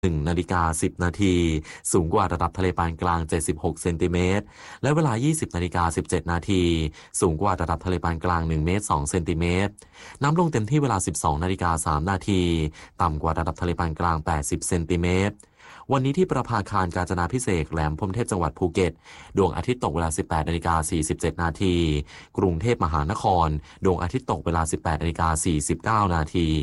1:10 นาทีสูงกว่าระดับทะเลปานกลาง76เซนติเมตรและเวลา 20:17 นาทีสูงกว่าระดับทะเลปานกลาง1เมตร2เซนติเมตรน้ำลงเต็มที่เวลา 12:03 นาทีต่ำกว่าระดับทะเลปานกลาง80เซนติเมตรวันนี้ที่ประภาคารกาญจนาภิเษกแหลมพรหมเทพจังหวัดภูเก็ตดวงอาทิตย์ตกเวลา 18:47 นาทีกรุงเทพมหานครดวงอาทิตย์ตกเวลา 18:49 นาที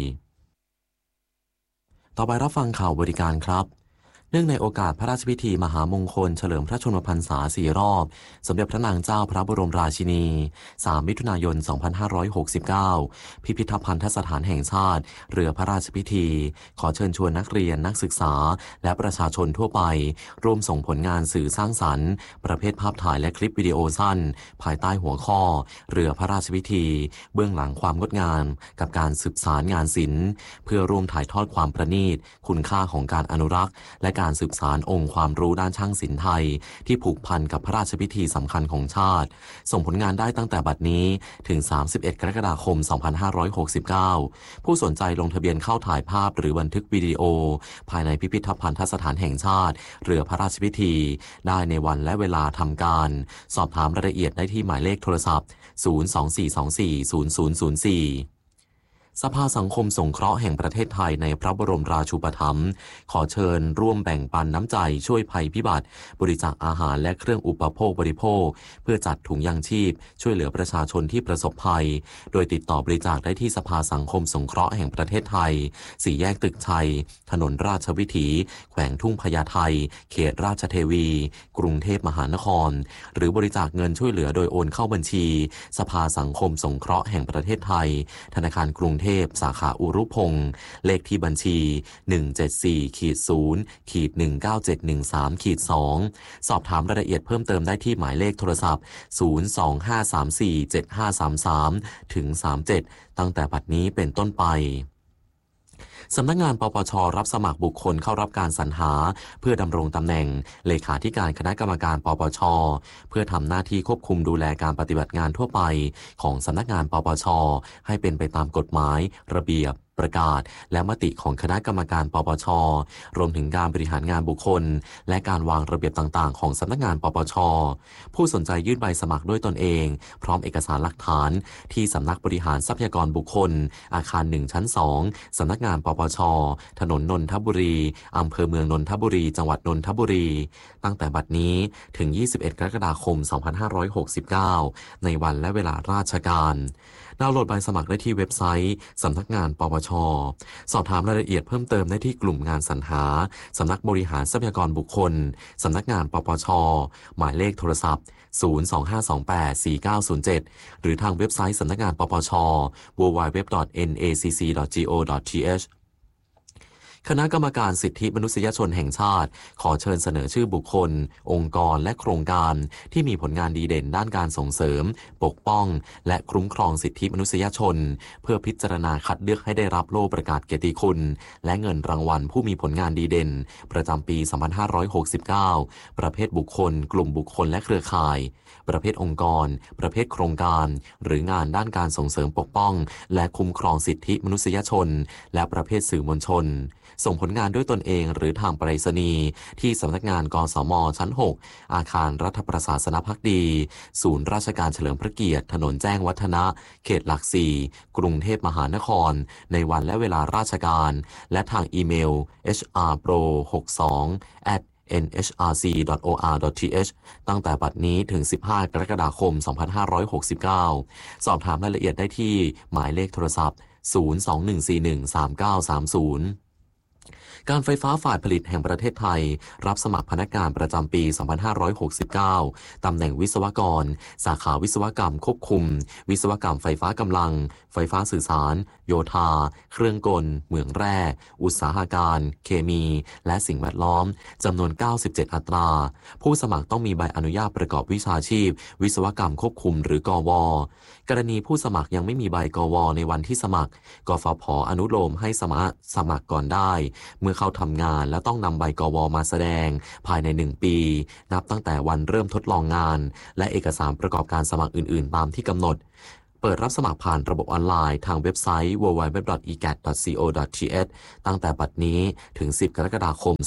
ต่อไปรับฟังข่าวบริการครับเนื่องในโอกาสพระราชพิธีมหามงคลเฉลิมพระชนมพรรษา4 รอบสมเด็จพระนางเจ้าพระบรมราชินี3 มิถุนายน 2569พิพิธภัณฑสถานแห่งชาติเรือพระราชพิธีขอเชิญชวนนักเรียนนักศึกษาและประชาชนทั่วไปร่วมส่งผลงานสื่อสร้างสรรค์ประเภทภาพถ่ายและคลิปวิดีโอสั้นภายใต้หัวข้อเรือพระราชพิธีเบื้องหลังความงดงามกับการสืบสารงานศิลป์เพื่อร่วมถ่ายทอดความประณีตคุณค่าของการอนุรักษ์และการสืบสานองค์ความรู้ด้านช่างศิลป์ไทยที่ผูกพันกับพระราชพิธีสำคัญของชาติส่งผลงานได้ตั้งแต่บัดนี้ถึง31 กรกฎาคม 2569ผู้สนใจลงทะเบียนเข้าถ่ายภาพหรือบันทึกวิดีโอภายในพิพิธภัณฑสถานแห่งชาติเรือพระราชพิธีได้ในวันและเวลาทำการสอบถามรายละเอียดได้ที่หมายเลขโทรศัพท์024240004สภาสังคมสงเคราะห์แห่งประเทศไทยในพระบรมราชูปถัมภ์ขอเชิญร่วมแบ่งปันน้ำใจช่วยภัยพิบัติบริจาคอาหารและเครื่องอุปโภคบริโภคเพื่อจัดถุงยางชีพช่วยเหลือประชาชนที่ประสบภัยโดยติดต่อบริจาคได้ที่สภาสังคมสงเคราะห์แห่งประเทศไทย4 แยกตึกชัยถนนราชวิถีแขวงทุ่งพญาไทเขตราชเทวีกรุงเทพมหานครหรือบริจาคเงินช่วยเหลือโดยโอนเข้าบัญชีสภาสังคมสงเคราะห์แห่งประเทศไทยธนาคารกรุงเทพสาขาอุรุพงศ์เลขที่บัญชี174-0-19713-2สอบถามรายละเอียดเพิ่มเติมได้ที่หมายเลขโทรศัพท์025347533ถึง37ตั้งแต่บัดนี้เป็นต้นไปสำนักงานปปช.รับสมัครบุคคลเข้ารับการสรรหาเพื่อดำรงตำแหน่งเลขาธิการคณะกรรมการปปช.เพื่อทำหน้าที่ควบคุมดูแลการปฏิบัติงานทั่วไปของสำนักงานปปช.ให้เป็นไปตามกฎหมายระเบียบประกาศและมติของคณะกรรมการปปช.รวมถึงการบริหารงานบุคคลและการวางระเบียบต่างๆของสำนักงานปปช.ผู้สนใจยื่นใบสมัครด้วยตนเองพร้อมเอกสารหลักฐานที่สำนักบริหารทรัพยากรบุคคลอาคาร1ชั้น2สำนักงานปปช.ถนนนนทบุรีอำเภอเมืองนนทบุรีจังหวัดนนทบุรีตั้งแต่บัดนี้ถึง21 กรกฎาคม 2569ในวันและเวลาราชการดาวน์โหลดใบสมัครได้ที่เว็บไซต์สำนักงานปปช.สอบถามรายละเอียดเพิ่มเติมได้ที่กลุ่มงานสรรหาสำนักบริหารทรัพยากรบุคคลสำนักงานปปช.หมายเลขโทรศัพท์025284907หรือทางเว็บไซต์สำนักงานปปช. www.nacc.go.thคณะกรรมการสิทธิมนุษยชนแห่งชาติขอเชิญเสนอชื่อบุคคลองค์กรและโครงการที่มีผลงานดีเด่นด้านการส่งเสริมปกป้องและคุ้มครองสิทธิมนุษยชนเพื่อพิจารณาคัดเลือกให้ได้รับโล่ประกาศเกียรติคุณและเงินรางวัลผู้มีผลงานดีเด่นประจำปี 2569 ประเภทบุคคลกลุ่มบุคคลและเครือข่ายประเภทองค์กรประเภทโครงการหรืองานด้านการส่งเสริมปกป้องและคุ้มครองสิทธิมนุษยชนและประเภทสื่อมวลชนส่งผลงานด้วยตนเองหรือทางไปรษณีย์ที่สำนักงานกสมชั้น6อาคารรัฐประศาสนภักดีศูนย์ราชการเฉลิมพระเกียรติถนนแจ้งวัฒนะเขตหลัก4กรุงเทพมหานครในวันและเวลาราชการและทางอีเมล hrpro62@nhrc.or.th ตั้งแต่บัดนี้ถึง15 กรกฎาคม 2569สอบถามรายละเอียดได้ที่หมายเลขโทรศัพท์021413930การไฟฟ้าฝ่ายผลิตแห่งประเทศไทยรับสมัครพนักงานประจำปี 2569 ตำแหน่งวิศวกรสาขาวิศวกรรมควบคุมวิศวกรรมไฟฟ้ากำลังไฟฟ้าสื่อสารโยธาเครื่องกลเหมืองแร่อุตสาหการเคมีและสิ่งแวดล้อมจำนวน97อัตราผู้สมัครต้องมีใบอนุญาตประกอบวิชาชีพวิศวกรรมควบคุมหรือกว.กรณีผู้สมัครยังไม่มีใบกว.ในวันที่สมัครกฟผ.อนุโลมให้สมัครก่อนได้เมื่อเข้าทำงานและต้องนำใบกว.มาแสดงภายใน1ปีนับตั้งแต่วันเริ่มทดลองงานและเอกสารประกอบการสมัครอื่นๆตามที่กำหนดเปิดรับสมัครผ่านระบบออนไลน์ทางเว็บไซต์ www.egat.co.th ตั้งแต่บัดนี้ถึง 10 กรกฎาคม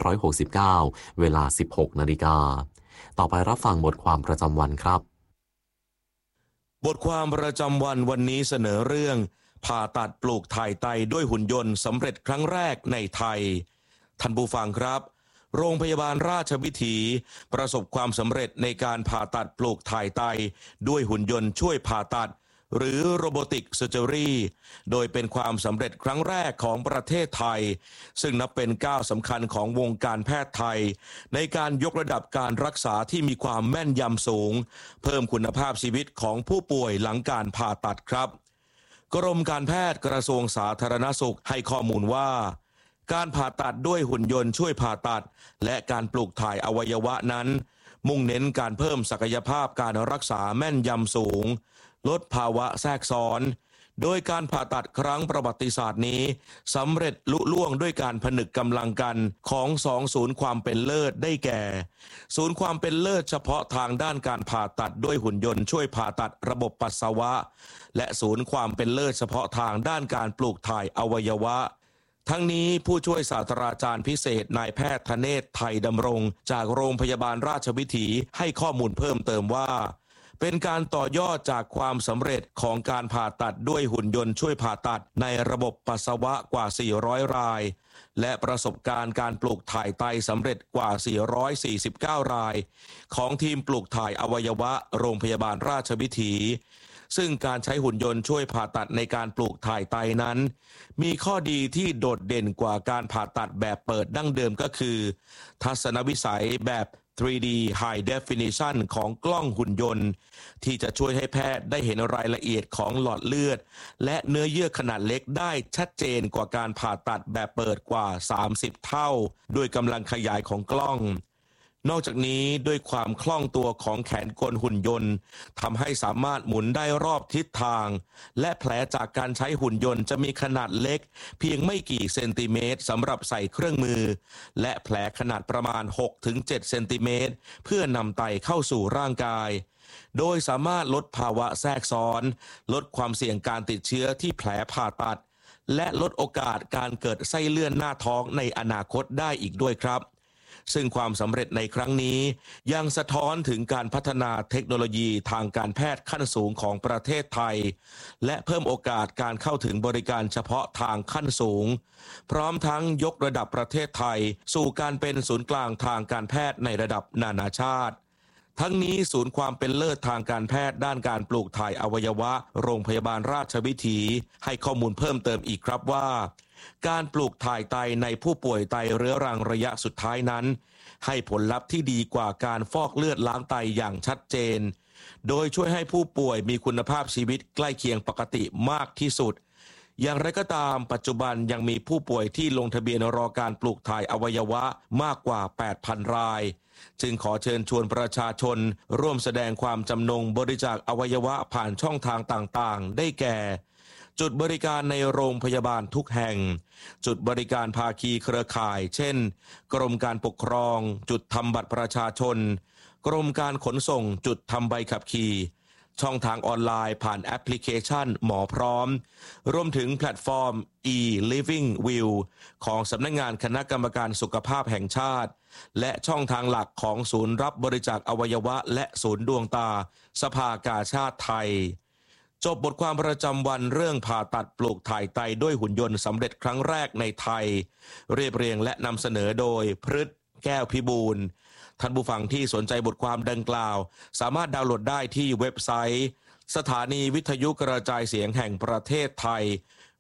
2569 เวลา 16 นาฬิกา ต่อไปรับฟังบทความประจำวันครับบทความประจำวันวันนี้เสนอเรื่องผ่าตัดปลูกถ่ายไตด้วยหุ่นยนต์สำเร็จครั้งแรกในไทยท่านผู้ฟังครับโรงพยาบาลราชวิถีประสบความสำเร็จในการผ่าตัดปลูกถ่ายไตด้วยหุ่นยนต์ช่วยผ่าตัดหรือ Robotic Surgery โดยเป็นความสำเร็จครั้งแรกของประเทศไทยซึ่งนับเป็นก้าวสำคัญของวงการแพทย์ไทยในการยกระดับการรักษาที่มีความแม่นยำสูงเพิ่มคุณภาพชีวิตของผู้ป่วยหลังการผ่าตัดครับกรมการแพทย์กระทรวงสาธารณสุขให้ข้อมูลว่าการผ่าตัดด้วยหุ่นยนต์ช่วยผ่าตัดและการปลูกถ่ายอวัยวะนั้นมุ่งเน้นการเพิ่มศักยภาพการรักษาแม่นยำสูงลดภาวะแทรกซ้อนโดยการผ่าตัดครั้งประวัติศาสตร์นี้สำเร็จลุล่วงด้วยการผนึกกำลังกันของ2ศูนย์ความเป็นเลิศได้แก่ศูนย์ความเป็นเลิศเฉพาะทางด้านการผ่าตัดด้วยหุ่นยนต์ช่วยผ่าตัดระบบปัสสาวะและศูนย์ความเป็นเลิศเฉพาะทางด้านการปลูกถ่ายอวัยวะทั้งนี้ผู้ช่วยศาสตราจารย์พิเศษนายแพทย์ธเนศไทยดำรงจากโรงพยาบาลราชวิถีให้ข้อมูลเพิ่มเติมว่าเป็นการต่อยอดจากความสำเร็จของการผ่าตัดด้วยหุ่นยนต์ช่วยผ่าตัดในระบบปัสสาวะกว่า400รายและประสบการณ์การปลูกถ่ายไตสำเร็จกว่า449รายของทีมปลูกถ่ายอวัยวะโรงพยาบาลราชวิถีซึ่งการใช้หุ่นยนต์ช่วยผ่าตัดในการปลูกถ่ายไตนั้นมีข้อดีที่โดดเด่นกว่าการผ่าตัดแบบเปิดดั้งเดิมก็คือทัศนวิสัยแบบ 3D High Definition ของกล้องหุ่นยนต์ที่จะช่วยให้แพทย์ได้เห็นรายละเอียดของหลอดเลือดและเนื้อเยื่อขนาดเล็กได้ชัดเจนกว่าการผ่าตัดแบบเปิดกว่า30เท่าด้วยกำลังขยายของกล้องนอกจากนี้ด้วยความคล่องตัวของแขนกลหุ่นยนต์ทำให้สามารถหมุนได้รอบทิศทางและแผลจากการใช้หุ่นยนต์จะมีขนาดเล็กเพียงไม่กี่เซนติเมตรสำหรับใส่เครื่องมือและแผลขนาดประมาณ 6-7 เซนติเมตรเพื่อนำไตเข้าสู่ร่างกายโดยสามารถลดภาวะแทรกซ้อนลดความเสี่ยงการติดเชื้อที่แผลผ่าตัดและลดโอกาสการเกิดไส้เลื่อนหน้าท้องในอนาคตได้อีกด้วยครับซึ่งความสำเร็จในครั้งนี้ยังสะท้อนถึงการพัฒนาเทคโนโลยีทางการแพทย์ขั้นสูงของประเทศไทยและเพิ่มโอกาสการเข้าถึงบริการเฉพาะทางขั้นสูงพร้อมทั้งยกระดับประเทศไทยสู่การเป็นศูนย์กลางทางการแพทย์ในระดับนานาชาติทั้งนี้ศูนย์ความเป็นเลิศทางการแพทย์ด้านการปลูกถ่ายอวัยวะโรงพยาบาลราชวิถีให้ข้อมูลเพิ่มเติมอีกครับว่าการปลูกถ่ายไตในผู้ป่วยไตเรื้อรังระยะสุดท้ายนั้นให้ผลลัพธ์ที่ดีกว่าการฟอกเลือดล้างไตอย่างชัดเจนโดยช่วยให้ผู้ป่วยมีคุณภาพชีวิตใกล้เคียงปกติมากที่สุดอย่างไรก็ตามปัจจุบันยังมีผู้ป่วยที่ลงทะเบียนรอการปลูกถ่ายอวัยวะมากกว่า 8,000 รายจึงขอเชิญชวนประชาชนร่วมแสดงความจำนงบริจาคอวัยวะผ่านช่องทางต่างๆได้แก่จุดบริการในโรงพยาบาลทุกแห่งจุดบริการภาคีเครือข่ายเช่นกรมการปกครองจุดทำบัตรประชาชนกรมการขนส่งจุดทำใบขับขี่ช่องทางออนไลน์ผ่านแอปพลิเคชันหมอพร้อมรวมถึงแพลตฟอร์ม e-living view ของสำนักงานคณะกรรมการสุขภาพแห่งชาติและช่องทางหลักของศูนย์รับบริจาคอวัยวะและศูนย์ดวงตาสภากาชาติไทยจบบทความประจำวันเรื่องผ่าตัดปลูกถ่ายไตด้วยหุ่นยนต์สำเร็จครั้งแรกในไทยเรียบเรียงและนำเสนอโดยพฤทธิ์แก้วพิบูลย์ท่านผู้ฟังที่สนใจบทความดังกล่าวสามารถดาวน์โหลดได้ที่เว็บไซต์สถานีวิทยุกระจายเสียงแห่งประเทศไทย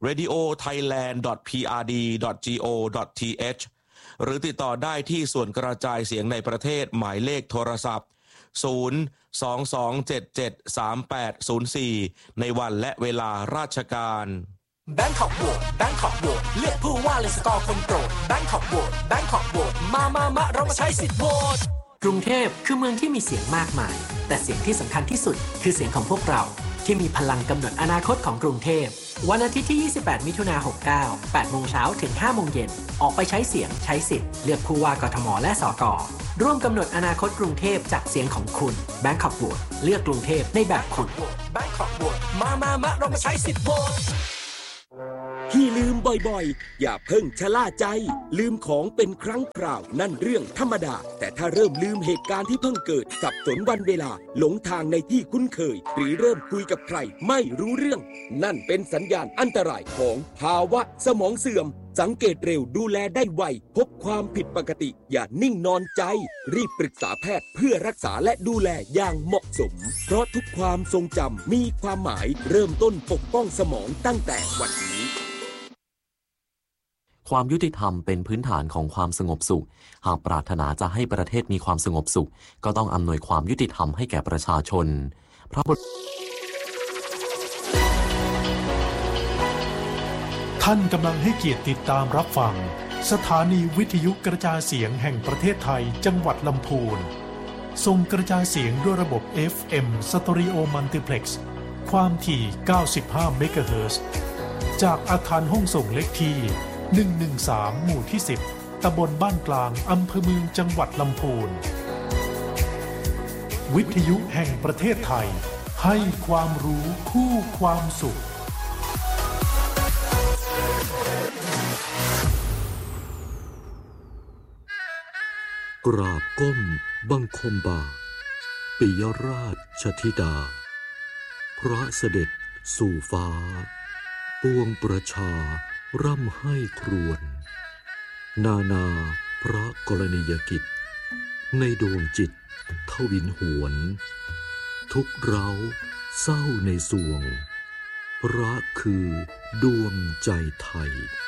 radiothailand.prd.go.th หรือติดต่อได้ที่ส่วนกระจายเสียงในประเทศหมายเลขโทรศัพท์022773804ในวันและเวลาราชการแบงคอกโหวตแบงคอกโหวตเลือกผู้ว่าและสกอร์คนโปรดแบงคอกโหวตแบงคอกโหวตมาเรามาใช้สิทธิ์โหวตกรุงเทพคือเมืองที่มีเสียงมากมายแต่เสียงที่สำคัญที่สุดคือเสียงของพวกเราที่มีพลังกำหนดอนาคตของกรุงเทพวันอาทิตย์ที่ 28 มิถุนายน 69 8 โมงเช้าถึง 5 โมงเย็นออกไปใช้เสียงใช้สิทธิ์เลือกผู้ว่ากทมและสก.ร่วมกำหนดอนาคตกรุงเทพจากเสียงของคุณ Bangkok Vote เลือกกรุงเทพในแบบคุณ Bangkok Vote มาเรามาใช้สิทธิ์โหวตที่ลืมบ่อยๆอย่าเพิ่งชะล่าใจลืมของเป็นครั้งคราวนั่นเรื่องธรรมดาแต่ถ้าเริ่มลืมเหตุการณ์ที่เพิ่งเกิดสับสนวันเวลาหลงทางในที่คุ้นเคยหรือเริ่มคุยกับใครไม่รู้เรื่องนั่นเป็นสัญญาณอันตรายของภาวะสมองเสื่อมสังเกตเร็วดูแลได้ไวพบความผิดปกติอย่านิ่งนอนใจรีบปรึกษาแพทย์เพื่อรักษาและดูแลอย่างเหมาะสมเพราะทุกความทรงจำมีความหมายเริ่มต้นปกป้องสมองตั้งแต่วันนี้ความยุติธรรมเป็นพื้นฐานของความสงบสุขหากปรารถนาจะให้ประเทศมีความสงบสุขก็ต้องอำนวยความยุติธรรมให้แก่ประชาชนพระบรมท่านกำลังให้เกียรติติดตามรับฟังสถานีวิทยุกระจายเสียงแห่งประเทศไทยจังหวัดลำพูนส่งกระจายเสียงด้วยระบบ FM Stereo Multiplex ความถี่ 95 เมกะเฮิรตซ์จากอาคารห้องส่งเลขที่113 หมู่ที่ 10 ตำบลบ้านกลางอำเภอเมืองจังหวัดลำพูนวิทยุแห่งประเทศไทยให้ความรู้คู่ความสุขกราบก้มบังคมบาทปิยราชธิดาพระเสด็จสู่ฟ้าปวงประชาร่ำให้ครวญนาพระกรณียกิจในดวงจิตทวินหวนทุกเราเศร้าในสวงพระคือดวงใจไทย